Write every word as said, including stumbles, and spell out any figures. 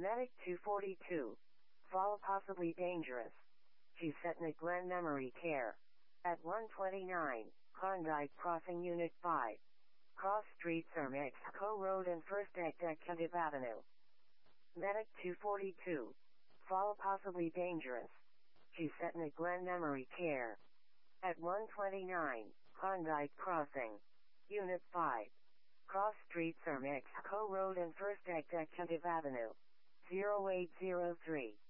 Medic two forty-two. Fall possibly dangerous. Chesetnik Glen Memory Care. At one twenty-nine, Klondike Crossing Unit five. Cross streets are Mexico Road and First Executive Avenue. Medic two forty-two. Fall possibly dangerous. Chesetnik Glen Memory Care. At one twenty-nine, Klondike Crossing. Unit five. Cross streets are Mexico Road and First Executive Avenue. zero eight zero three.